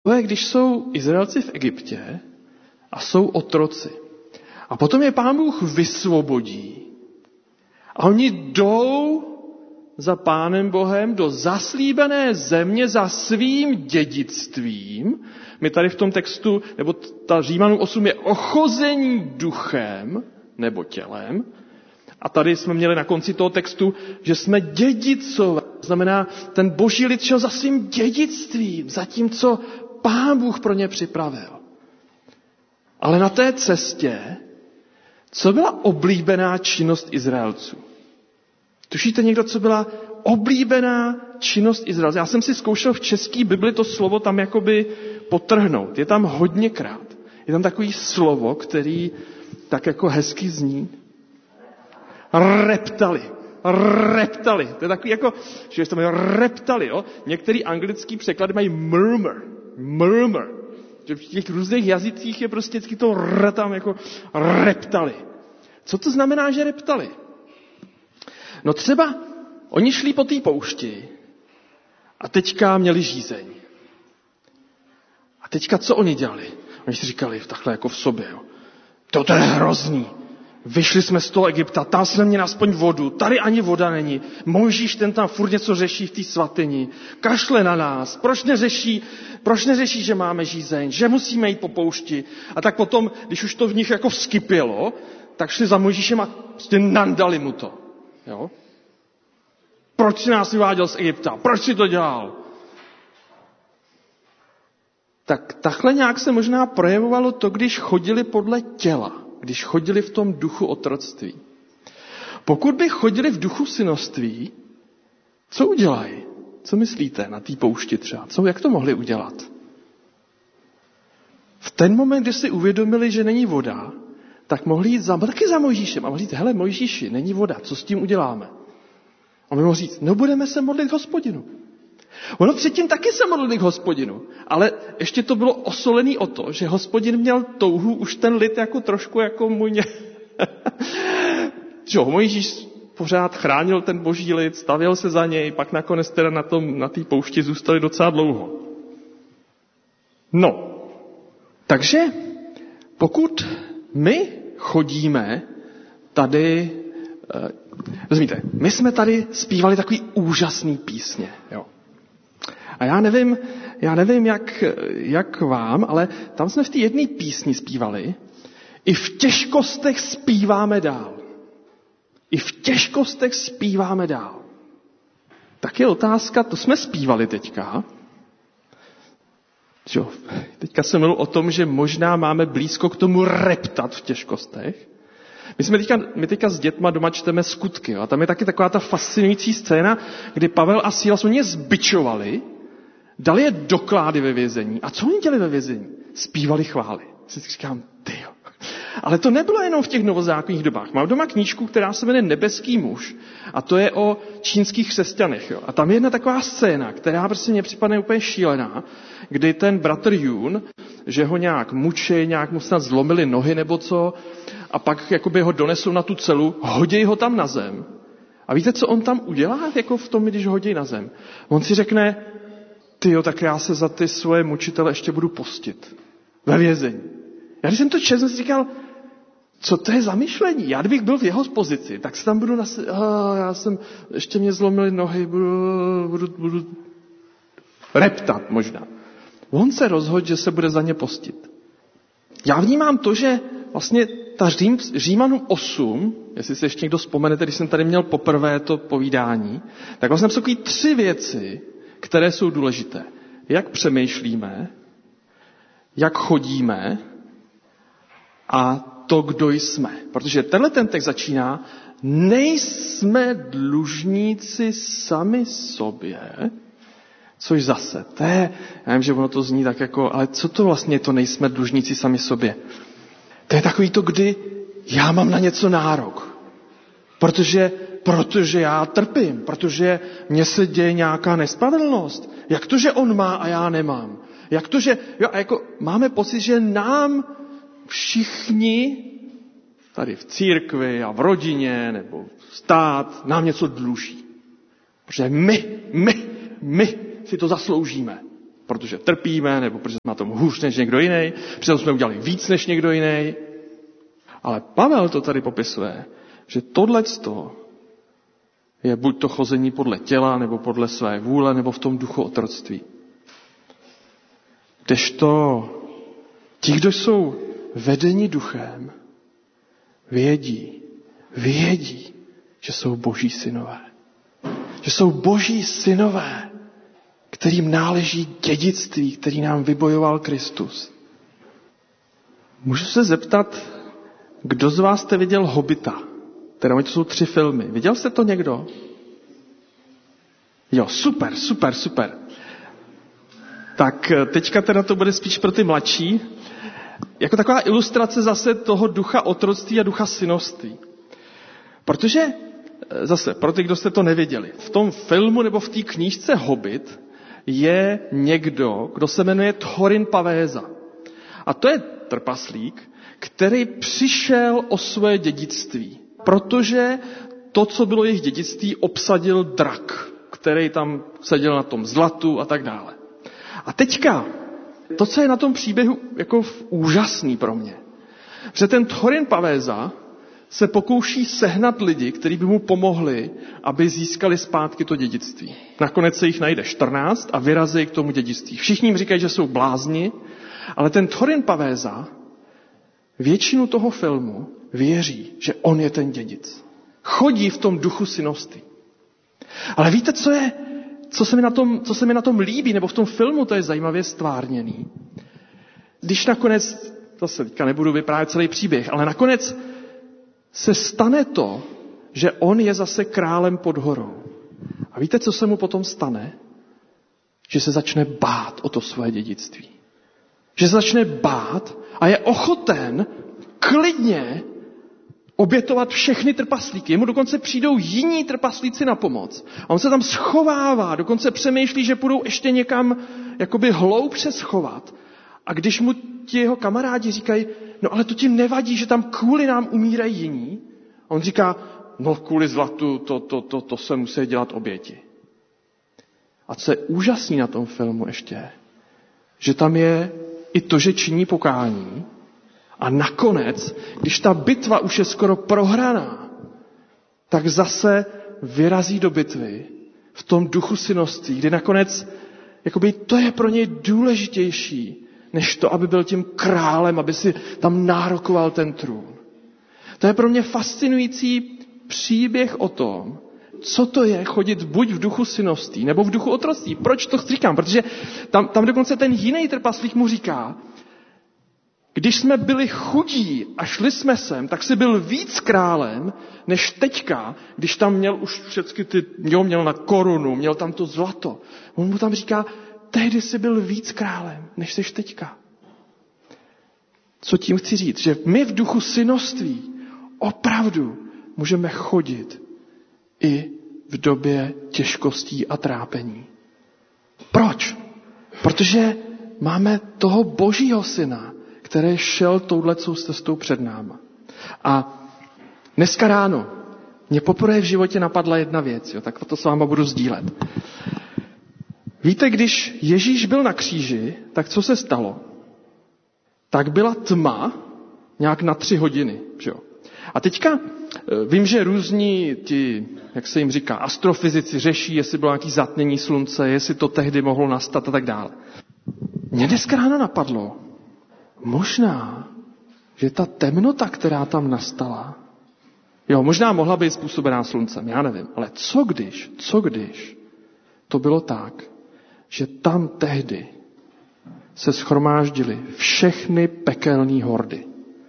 To je, když jsou Izraelci v Egyptě a jsou otroci. A potom je Pán Bůh vysvobodí. A oni jdou za Pánem Bohem do zaslíbené země za svým dědictvím. My tady v tom textu, nebo ta Římanům 8 je ochození duchem nebo tělem. A tady jsme měli na konci toho textu, že jsme dědicové. To znamená, ten boží lid šel za svým dědictvím, za tím, co Pán Bůh pro ně připravil. Ale na té cestě, co byla oblíbená činnost Izraelců? Tušíte někdo, co byla oblíbená činnost Izraelců? Já jsem si zkoušel v české Bibli to slovo tam jakoby podtrhnout. Je tam hodněkrát. Je tam takový slovo, který tak jako hezky zní. Reptali. To je takový jako, že tam reptali, jo? Některý anglický překlady mají murmur. Že v těch různých jazycích je prostě vždycky to tam jako reptali. Co to znamená, že reptali? No třeba oni šli po té poušti a teďka měli žízeň. A teďka co oni dělali? Oni si říkali takhle jako v sobě, jo. To je hrozný. Vyšli jsme z toho Egypta, tam jsme měli aspoň vodu, tady ani voda není. Mojžíš ten tam furt něco řeší v té svatyni. Kašle na nás. Proč neřeší, že máme žízeň, že musíme jít po poušti? A tak potom, když už to v nich jako vzkypělo, tak šli za Mojžíšem a prostě nandali mu to. Jo? Proč si nás vyváděl z Egypta? Proč si to dělal? Tak takhle nějak se možná projevovalo to, když chodili podle těla. Když chodili v tom duchu otroctví. Pokud by chodili v duchu synoství, co udělají? Co myslíte na té poušti třeba? Jak to mohli udělat? V ten moment, kdy si uvědomili, že není voda, tak mohli jít taky za Mojžíšem a mohli říct, hele Mojžíši, není voda, co s tím uděláme? A my mohli říct, no budeme se modlit k Hospodinu. Ono předtím taky se modlili k Hospodinu, ale ještě to bylo osolený o to, že Hospodin měl touhu už ten lid jako trošku jako můj. Mojžíš pořád chránil ten boží lid, stavěl se za něj, pak nakonec teda na té poušti zůstali docela dlouho. No, takže pokud my chodíme tady, rozumíte, my jsme tady zpívali takový úžasný písně, jo. A já nevím jak vám, ale tam jsme v té jedné písni zpívali, i v těžkostech zpíváme dál. I v těžkostech zpíváme dál. Tak je otázka, to jsme zpívali teďka. Teďka jsem mluvil o tom, že možná máme blízko k tomu reptat v těžkostech. My teďka s dětma doma čteme Skutky. Jo? A tam je taky taková ta fascinující scéna, kdy Pavel a Síla mě zbičovali, dali je do klády ve vězení. A co oni dělali ve vězení? Zpívali chvály. Si říkám, tyjo. Ale to nebylo jenom v těch novozákonních dobách. Mám doma knížku, která se jmenuje Nebeský muž. A to je o čínských křesťanech. Jo? A tam je jedna taková scéna, která prostě mě připadne úplně šílená, kdy ten bratr Jun, že ho nějak mučí, nějak mu snad zlomili nohy nebo co, a pak jakoby ho donesou na tu celu, hodí ho tam na zem. A víte, co on tam udělá, jako v tom, když ho hodí na zem? On si řekne, tyjo, tak já se za ty svoje mučitele ještě budu postit. Ve vězení. Já když jsem to četl, jsem si říkal, co to je za myšlení? Já kdybych byl v jeho pozici, tak se tam budu ještě mě zlomili nohy, budu reptat možná. On se rozhodl, že se bude za ně postit. Já vnímám to, že vlastně ta Římanům 8, jestli si ještě někdo vzpomenete, když jsem tady měl poprvé to povídání, tak vlastně jsou takový 3 věci, které jsou důležité. Jak přemýšlíme, jak chodíme a to, kdo jsme. Protože tenhle ten text začíná, nejsme dlužníci sami sobě, což zase, to je, já vím, že ono to zní tak jako, ale co to vlastně to nejsme dlužníci sami sobě? To je takový to, kdy já mám na něco nárok. Protože já trpím, protože mně se děje nějaká nespravedlnost. Jak to, že on má a já nemám? Jak to, že jako máme pocit, že nám všichni tady v církvi a v rodině nebo stát nám něco dluží. Protože my si to zasloužíme. protože trpíme, nebo protože jsme na tom hůř než někdo jiný, přitom jsme udělali víc než někdo jiný. Ale Pavel to tady popisuje, že tohleto je buď to chození podle těla, nebo podle své vůle, nebo v tom duchu otroctví. Kdežto ti, kdo jsou vedeni duchem, vědí, že jsou boží synové. Že jsou boží synové, kterým náleží dědictví, který nám vybojoval Kristus. Můžu se zeptat, kdo z vás jste viděl Hobita? Teda to jsou 3 filmy. Viděl jste to někdo? Jo, super. Tak teďka teda to bude spíš pro ty mladší. Jako taková ilustrace zase toho ducha otroctví a ducha synoství. Protože zase, pro ty, kdo jste to neviděli, v tom filmu nebo v té knížce Hobbit je někdo, kdo se jmenuje Thorin Pavéza. A to je trpaslík, který přišel o svoje dědictví. Protože to, co bylo jejich dědictví, obsadil drak, který tam seděl na tom zlatu a tak dále. A teďka, to, co je na tom příběhu jako úžasný pro mě, že ten Thorin Pavéza se pokouší sehnat lidi, kteří by mu pomohli, aby získali zpátky to dědictví. Nakonec se jich najde 14 a vyrazí k tomu dědictví. Všichni jim říkají, že jsou blázni, ale ten Thorin Pavéza většinu toho filmu věří, že on je ten dědic. Chodí v tom duchu synoství. Ale víte, co se mi na tom líbí, nebo v tom filmu to je zajímavě stvárněný. Když nakonec, zase teďka nebudu vyprávět celý příběh, ale nakonec se stane to, že on je zase králem pod horou. A víte, co se mu potom stane? Že se začne bát o to svoje dědictví. Že se začne bát a je ochoten klidně obětovat všechny trpaslíky. Jemu dokonce přijdou jiní trpaslíci na pomoc. A on se tam schovává, dokonce přemýšlí, že půjdou ještě někam jakoby hloubře schovat. A když mu ti jeho kamarádi říkají, no ale to ti nevadí, že tam kvůli nám umírají jiní. A on říká, no kvůli zlatu, to se musí dělat oběti. A co je úžasný na tom filmu ještě, že tam je i to, že činí pokání. A nakonec, když ta bitva už je skoro prohraná, tak zase vyrazí do bitvy v tom duchu synoství, kdy nakonec jakoby to je pro něj důležitější, než to, aby byl tím králem, aby si tam nárokoval ten trůn. To je pro mě fascinující příběh o tom, co to je chodit buď v duchu synoství, nebo v duchu otroctví. Proč to říkám? Protože tam dokonce ten jiný trpaslík mu říká, když jsme byli chudí a šli jsme sem, tak jsi byl víc králem, než teďka, když tam měl už všechny měl na korunu, měl tam to zlato. On mu tam říká, tehdy jsi byl víc králem, než jsi teďka. Co tím chci říct? Že my v duchu synoství opravdu můžeme chodit i v době těžkostí a trápení. Proč? Protože máme toho Božího syna, který šel touhletou cestou před náma. A dneska ráno mě poprvé v životě napadla jedna věc, tak to s váma budu sdílet. Víte, když Ježíš byl na kříži, tak co se stalo? Tak byla tma nějak na 3 hodiny. Že jo? A teďka vím, že různí ti, jak se jim říká, astrofyzici řeší, jestli bylo nějaké zatmění slunce, jestli to tehdy mohlo nastat a tak dále. Mě dneska ráno napadlo, možná, že ta temnota, která tam nastala, možná mohla být způsobená sluncem, já nevím, ale co když to bylo tak, že tam tehdy se shromáždily všechny pekelné hordy.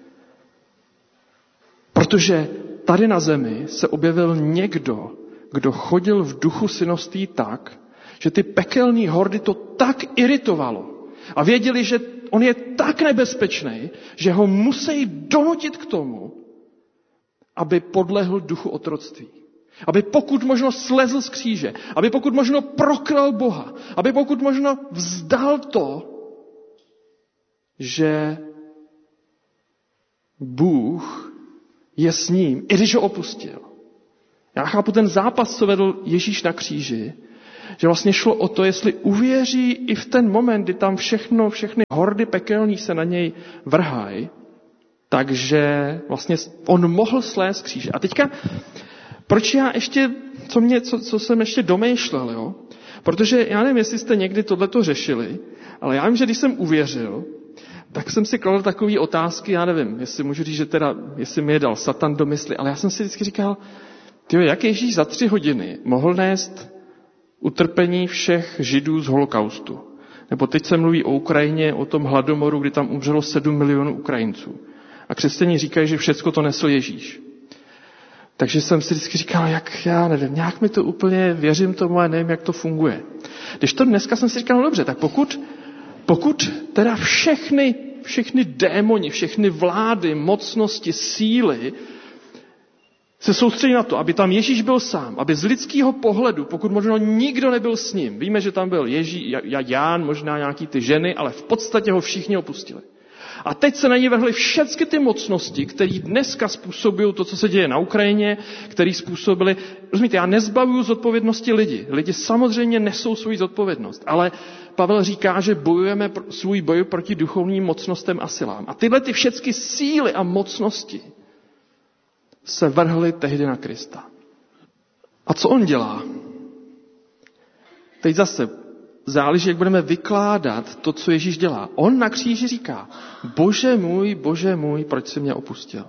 Protože tady na zemi se objevil někdo, kdo chodil v duchu synoství tak, že ty pekelné hordy to tak iritovalo a věděli, že on je tak nebezpečný, že ho musí donutit k tomu, aby podlehl duchu otroctví. Aby pokud možno slezl z kříže, aby pokud možno proklel Boha, aby pokud možno vzdal to, že Bůh je s ním, i když ho opustil. Já chápu ten zápas, co vedl Ježíš na kříži, Že vlastně šlo o to, jestli uvěří i v ten moment, kdy tam všechny hordy pekelný se na něj vrhají, takže vlastně on mohl slézt kříže. A teďka, proč já ještě, co jsem ještě domýšlel, jo? Protože já nevím, jestli jste někdy tohleto řešili, ale já vím, že když jsem uvěřil, tak jsem si kladl takové otázky, já nevím, jestli můžu říct, že teda, jestli mi je dal Satan do mysli, ale já jsem si vždycky říkal, jak Ježíš za 3 hodiny mohl nést utrpení všech Židů z holokaustu. Nebo teď se mluví o Ukrajině, o tom hladomoru, kdy tam umřelo 7 milionů Ukrajinců. A křesťané říkají, že všecko to nesl Ježíš. Takže jsem si vždycky říkal, já nevím, nějak mi to úplně věřím tomu, ale nevím, jak to funguje. Když to dneska jsem si říkal, no dobře, tak pokud teda všechny démoni, všechny vlády, mocnosti, síly se soustředí na to, aby tam Ježíš byl sám, aby z lidského pohledu, pokud možno nikdo nebyl s ním, víme, že tam byl Ján, možná nějaký ty ženy, ale v podstatě ho všichni opustili. A teď se na něj vrhly všechny ty mocnosti, které dneska způsobují to, co se děje na Ukrajině, které způsobily. Rozumíte, já nezbavuju zodpovědnosti lidi. Lidi samozřejmě nesou svou zodpovědnost, ale Pavel říká, že bojujeme svůj boj proti duchovním mocnostem a silám. A tyhle ty všechny síly a mocnosti se vrhly tehdy na Krista. A co on dělá? Teď zase záleží, jak budeme vykládat to, co Ježíš dělá. On na kříži říká, Bože můj, proč jsi mě opustil?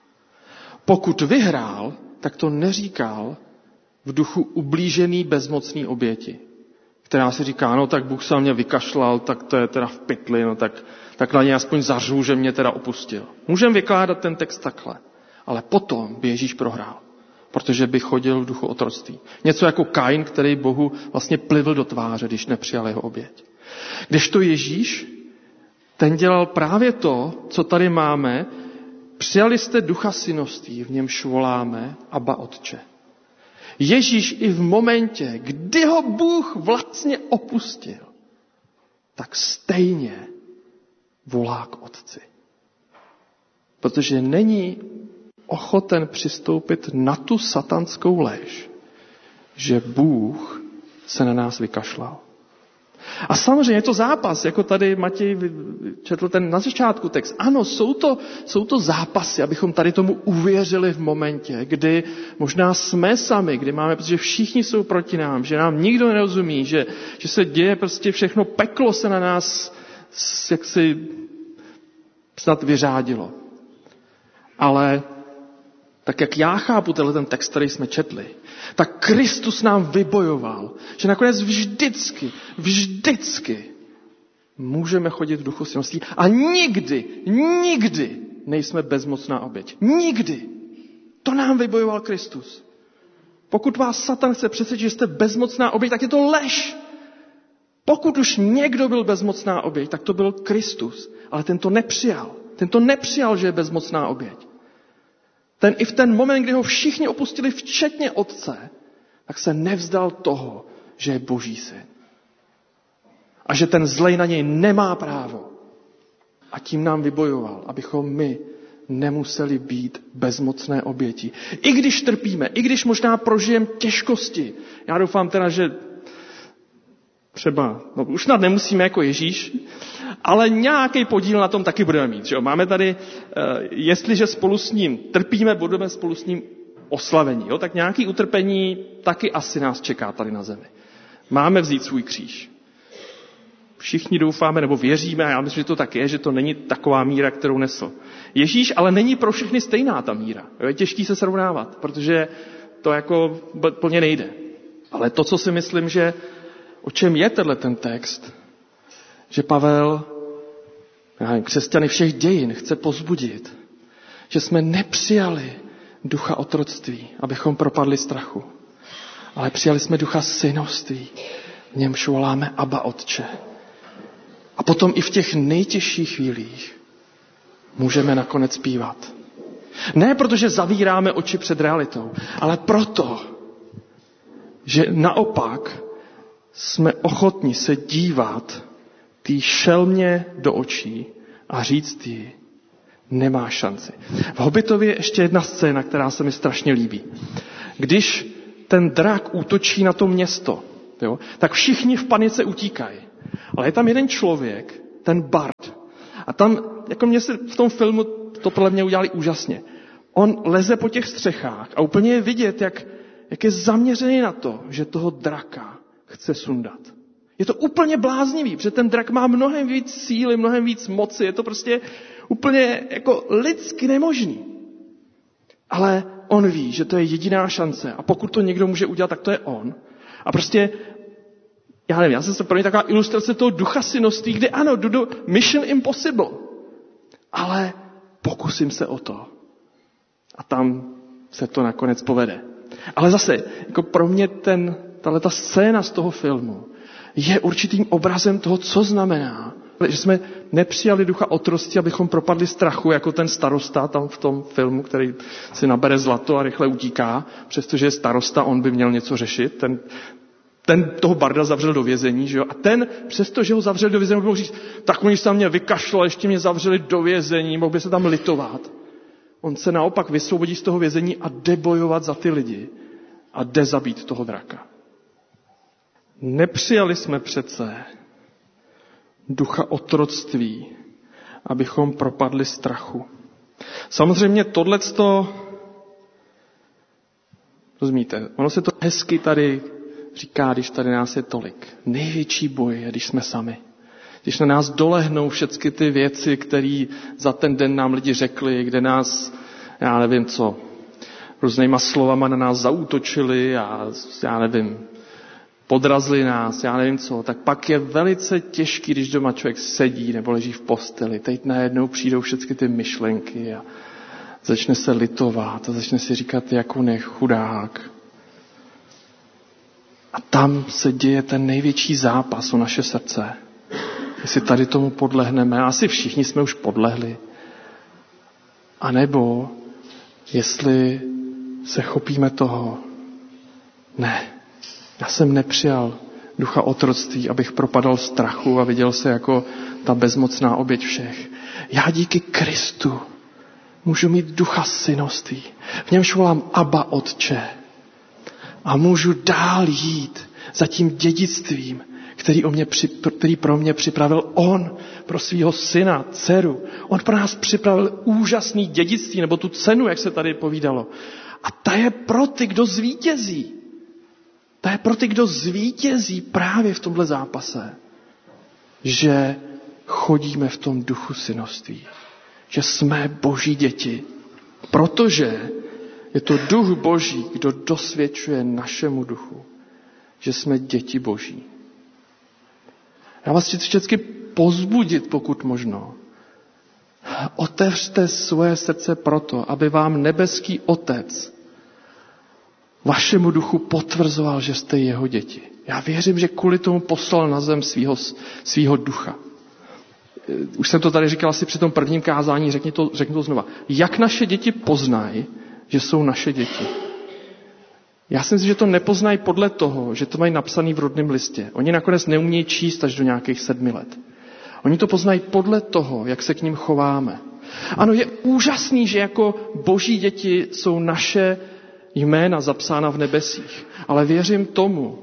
Pokud vyhrál, tak to neříkal v duchu ublížený bezmocný oběti, která si říká, no tak Bůh se na mě vykašlal, tak to je teda v pytli, no tak na něj aspoň zařvu, že mě teda opustil. Můžeme vykládat ten text takhle, ale potom by Ježíš prohrál, protože by chodil v duchu otroctví. Něco jako Kain, který Bohu vlastně plivl do tváře, když nepřijal jeho oběť. Kdežto Ježíš, ten dělal právě to, co tady máme, přijali jste ducha synoství, v němž voláme Abba Otče. Ježíš i v momentě, kdy ho Bůh vlastně opustil, tak stejně volá k Otci. Protože není ochoten přistoupit na tu satanskou lež, že Bůh se na nás vykašlal. A samozřejmě je to zápas, jako tady Matěj četl ten na začátku text. Ano, jsou to zápasy, abychom tady tomu uvěřili v momentě, kdy možná jsme sami, kdy máme, protože všichni jsou proti nám, že nám nikdo nerozumí, že se děje prostě všechno, peklo se na nás jaksi snad vyřádilo. Ale tak jak já chápu ten text, který jsme četli, tak Kristus nám vybojoval, že nakonec vždycky můžeme chodit v duchu synoství a nikdy nejsme bezmocná oběť. Nikdy. To nám vybojoval Kristus. Pokud vás Satan chce přesvědčit, že jste bezmocná oběť, tak je to lež. Pokud už někdo byl bezmocná oběť, tak to byl Kristus. Ale ten to nepřijal. Ten to nepřijal, že je bezmocná oběť. Ten i v ten moment, kdy ho všichni opustili, včetně Otce, tak se nevzdal toho, že je Boží syn. A že ten zlej na něj nemá právo. A tím nám vybojoval, abychom my nemuseli být bezmocné oběti. I když trpíme, i když možná prožijeme těžkosti. Já doufám teda, že třeba, už snad nemusíme jako Ježíš, ale nějaký podíl na tom taky budeme mít. Že? Máme tady, jestliže spolu s ním trpíme, budeme spolu s ním oslavení. Jo? Tak nějaký utrpení taky asi nás čeká tady na zemi. Máme vzít svůj kříž. Všichni doufáme nebo věříme, a já myslím, že to tak je, že to není taková míra, kterou nesl Ježíš, ale není pro všechny stejná ta míra. Je těžký se srovnávat, protože to jako plně nejde. Ale to, co si myslím, že o čem je ten text, že Pavel, křesťany všech dějin, chce povzbudit, že jsme nepřijali ducha otroctví, abychom propadli strachu, ale přijali jsme ducha synoství, v němž voláme Abba Otče. A potom i v těch nejtěžších chvílích můžeme nakonec zpívat. Ne protože zavíráme oči před realitou, ale proto, že naopak jsme ochotni se dívat tý šelmě do očí a říct jí, nemá šanci. V Hobbitově je ještě jedna scéna, která se mi strašně líbí. Když ten drak útočí na to město, jo, tak všichni v panice utíkají. Ale je tam jeden člověk, ten Bart. A tam, jako mě se v tom filmu to podle mě udělali úžasně. On leze po těch střechách a úplně je vidět, jak je zaměřený na to, že toho draka chce sundat. Je to úplně bláznivý, protože ten drak má mnohem víc síly, mnohem víc moci. Je to prostě úplně jako lidsky nemožný. Ale on ví, že to je jediná šance. A pokud to někdo může udělat, tak to je on. A prostě, já nevím, já jsem se pro mě taková ilustrace toho ducha synoství, kde ano, jdu do Mission Impossible. Ale pokusím se o to. A tam se to nakonec povede. Ale zase, jako pro mě tato scéna z toho filmu je určitým obrazem toho, co znamená, že jsme nepřijali ducha otroctví, abychom propadli strachu, jako ten starosta tam v tom filmu, který si nabere zlato a rychle utíká, přestože je starosta, on by měl něco řešit. Ten toho Barda zavřel do vězení, že jo? A ten, přestože ho zavřel do vězení, mohl říct, tak oni se tam mě vykašlali, ještě mě zavřeli do vězení, mohl by se tam litovat. On se naopak vysvobodí z toho vězení a jde bojovat za ty lidi a jde zabít toho draka. Nepřijali jsme přece ducha otroctví, abychom propadli strachu. Samozřejmě tohleto, rozumíte, ono se to hezky tady říká, když tady nás je tolik. Největší boj je, když jsme sami. Když na nás dolehnou všechny ty věci, které za ten den nám lidi řekli, kde nás, já nevím co, různýma slovama na nás zaútočili a já nevím, podrazili nás, já nevím co, tak pak je velice těžký, když doma člověk sedí nebo leží v posteli. Teď najednou přijdou všechny ty myšlenky a začne se litovat a začne si říkat, jak on je chudák. A tam se děje ten největší zápas o naše srdce. Jestli tady tomu podlehneme, asi všichni jsme už podlehli. A nebo jestli se chopíme toho, ne, já jsem nepřijal ducha otroctví, abych propadal strachu a viděl se jako ta bezmocná oběť všech. Já díky Kristu můžu mít ducha synoství. V němž volám Abba, Otče. A můžu dál jít za tím dědictvím, který pro mě připravil on, pro svého syna, dceru. On pro nás připravil úžasný dědictví, nebo tu cenu, jak se tady povídalo. A ta je pro ty, kdo zvítězí. Ta je pro ty, kdo zvítězí právě v tomhle zápase. Že chodíme v tom duchu synoství. Že jsme Boží děti. Protože je to duch Boží, kdo dosvědčuje našemu duchu, že jsme děti Boží. Já vás chci vždycky povzbudit, pokud možno. Otevřte svoje srdce proto, aby vám nebeský Otec vašemu duchu potvrzoval, že jste jeho děti. Já věřím, že kvůli tomu poslal na zem svýho ducha. Už jsem to tady říkal asi při tom prvním kázání, řekni to znova. Jak naše děti poznají, že jsou naše děti? Já si myslím, že to nepoznají podle toho, že to mají napsaný v rodném listě. Oni nakonec neumějí číst až do nějakých 7 let. Oni to poznají podle toho, jak se k ním chováme. Ano, je úžasný, že jako Boží děti jsou naše jména zapsána v nebesích. Ale věřím tomu,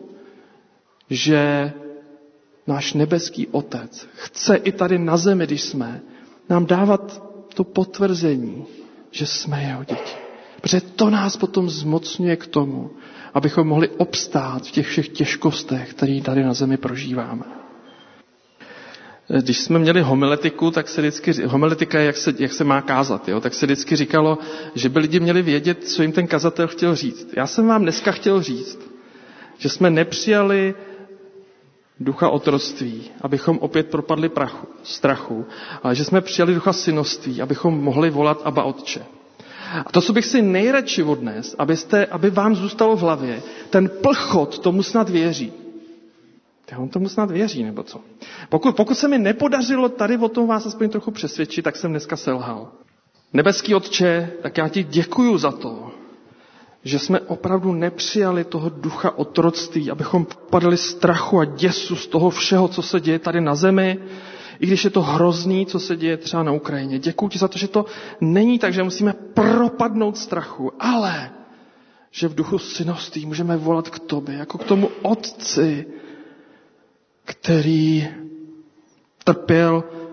že náš nebeský Otec chce i tady na zemi, když jsme, nám dávat to potvrzení, že jsme jeho děti. Protože to nás potom zmocňuje k tomu, abychom mohli obstát v těch všech těžkostech, které tady na zemi prožíváme. Když jsme měli homiletiku, tak se vždycky, homiletika je, jak se má kázat, jo? Tak se vždycky říkalo, že by lidi měli vědět, co jim ten kazatel chtěl říct. Já jsem vám dneska chtěl říct, že jsme nepřijali ducha otroctví, abychom opět propadli strachu, ale že jsme přijali ducha synoství, abychom mohli volat Abba, Otče. A to, co bych si nejradši odnes, aby vám zůstalo v hlavě, ten plchot tomu snad věří. On tomu snad věří, nebo co? Pokud se mi nepodařilo tady o tom vás aspoň trochu přesvědčit, tak jsem dneska selhal. Nebeský Otče, tak já ti děkuju za to, že jsme opravdu nepřijali toho ducha otroctví, abychom padali strachu a děsu z toho všeho, co se děje tady na zemi, i když je to hrozný, co se děje třeba na Ukrajině. Děkuju ti za to, že to není tak, že musíme propadnout strachu, ale že v duchu synoství můžeme volat k tobě, jako k tomu otci, který trpěl